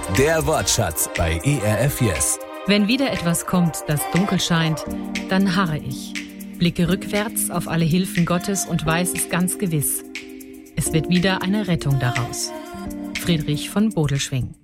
Der Wortschatz bei ERF Yes. Wenn wieder etwas kommt, das dunkel scheint, dann harre ich. Blicke rückwärts auf alle Hilfen Gottes und weiß es ganz gewiss. Es wird wieder eine Rettung daraus. Friedrich von Bodelschwingh.